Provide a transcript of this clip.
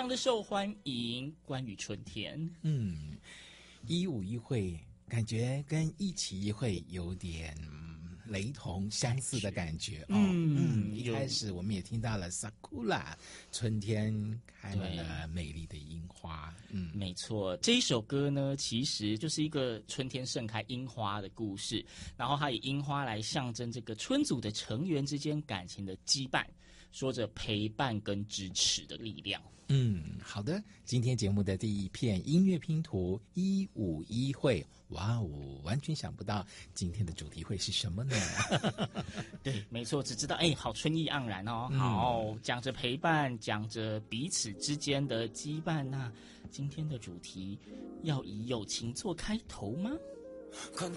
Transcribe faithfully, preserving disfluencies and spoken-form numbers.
的受欢迎。关于春天， 嗯，一舞一会，感觉跟一期一会有点雷同相似的感觉哦。嗯，一开始我们也听到了 Sakura， 春天开满了美丽的樱花。嗯， 没错，这一首歌呢，其实就是一个春天盛开樱花的故事，然后它以樱花来象征这个村族的成员之间感情的羁绊，说着陪伴跟支持的力量。 嗯，好的，今天节目的第一片音乐拼图一舞一会，哇哦，完全想不到今天的主题会是什么呢？ 对，没错，只知道哎，好春意盎然哦。好，讲着陪伴，讲着彼此之间的羁绊。那今天的主题要以友情做开头吗？ 看